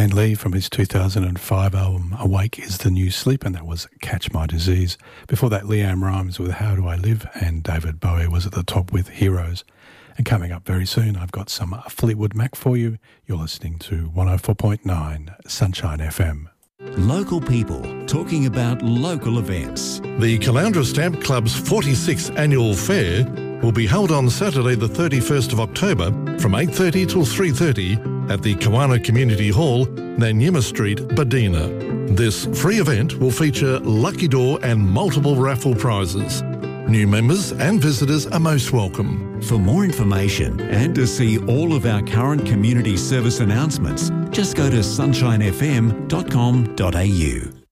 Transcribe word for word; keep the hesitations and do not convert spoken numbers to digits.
Dan Lee from his two thousand five album Awake is the New Sleep, and that was Catch My Disease. Before that, Leanne Rimes with How Do I Live, and David Bowie was at the top with Heroes. And coming up very soon, I've got some Fleetwood Mac for you. You're listening to one oh four point nine Sunshine F M. Local people talking about local events. The Caloundra Stamp Club's forty-sixth Annual Fair will be held on Saturday the thirty-first of October from eight thirty till three thirty at the Kawana Community Hall, Nanyima Street, Badina. This free event will feature lucky draw and multiple raffle prizes. New members and visitors are most welcome. For more information and to see all of our current community service announcements, just go to sunshine f m dot com dot a u.